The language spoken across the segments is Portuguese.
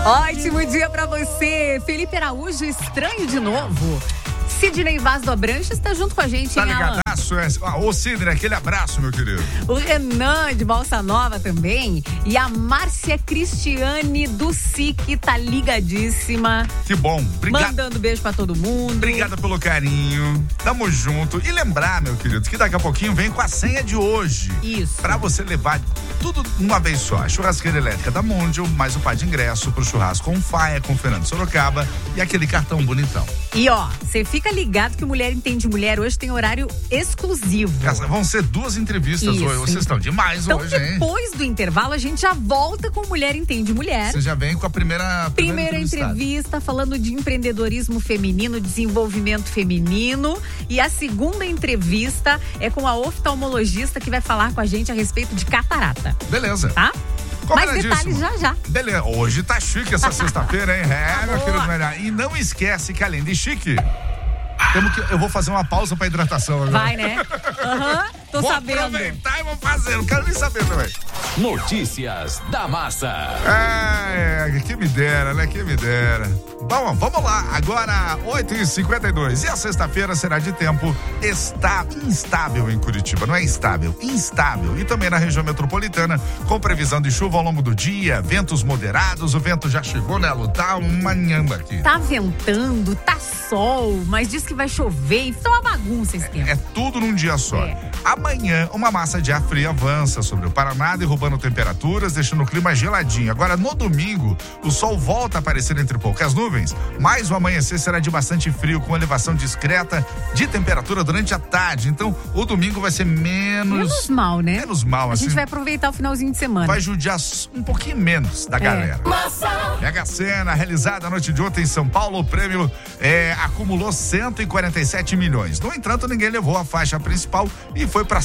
Ótimo dia pra você. Felipe Araújo, estranho de novo. Sidney Vaz do Abranches está junto com a gente, tá hein, Alan? ligadaço, ô Sidney, aquele abraço, meu querido. O Renan de Balsa Nova também. E a Márcia Cristiane do SIC tá ligadíssima. Que bom, obrigado. Mandando beijo pra todo mundo. Obrigada pelo carinho, tamo junto. E lembrar, meu querido, que daqui a pouquinho vem com a senha de hoje. Isso. Pra você levar tudo uma vez só. A churrasqueira elétrica da Mondial, mais o par de ingresso pro churrasco com faia, com Fernando Sorocaba e aquele cartão bonitão. E ó, você fica ligado que o Mulher Entende Mulher hoje tem horário exclusivo. Vão ser 2 entrevistas hoje. Vocês estão demais então, hoje, hein? Depois do intervalo, a gente já volta com Mulher Entende Mulher. Você já vem com a primeira entrevista falando de empreendedorismo feminino, desenvolvimento feminino. E a segunda entrevista é com a oftalmologista que vai falar com a gente a respeito de catarata. Beleza. Tá? Mais detalhes já. Beleza. Hoje tá chique essa sexta-feira, hein? Meu querido melhor. E não esquece que além de chique, eu vou fazer uma pausa pra hidratação agora. Vai, né? Tô sabendo. Vou aproveitar e vou fazer. Não quero nem saber também. Notícias da Massa. Que me dera, né? Que me dera. Bom, vamos lá. Agora, 8h52. E a sexta-feira será de tempo instável em Curitiba. Não é estável, instável. E também na região metropolitana, com previsão de chuva ao longo do dia, ventos moderados. O vento já chegou, né, Lu? Tá uma nhamba aqui. Tá ventando, tá sol, mas diz que vai chover. Então é uma bagunça esse tempo. É tudo num dia só. Amanhã, uma massa de ar frio avança sobre o Paraná, derrubando temperaturas, deixando o clima geladinho. Agora, no domingo, o sol volta a aparecer entre poucas nuvens, mas o amanhecer será de bastante frio, com elevação discreta de temperatura durante a tarde. Então, o domingo vai ser menos mal, né? Menos mal, assim. A gente vai aproveitar o finalzinho de semana. Vai judiar um pouquinho menos da galera. Mega Sena, realizada a noite de ontem em São Paulo, o prêmio acumulou 147 milhões. No entanto, ninguém levou a faixa principal e foi para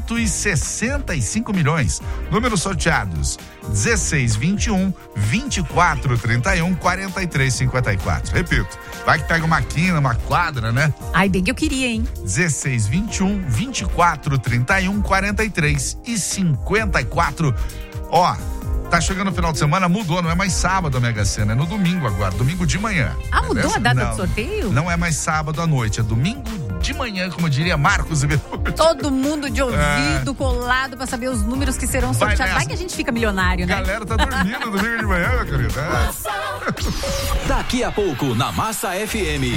165 milhões. Números sorteados: 16, 21, 24, 31, 43, 54. Repito, vai que pega uma quina, uma quadra, né? Ai, bem que eu queria, hein? 16, 21, 24, 31, 43 e 54. Ó, tá chegando o final de semana, mudou, não é mais sábado a Mega Sena, é no domingo agora, domingo de manhã. Mudou a data do sorteio? Não é mais sábado à noite, é domingo de manhã, como diria Marcos Iberto. Todo mundo de ouvido colado pra saber os números que serão sorteados. Vai que a gente fica milionário, né? A galera tá dormindo domingo de manhã, meu querido. Daqui a pouco, na Massa FM.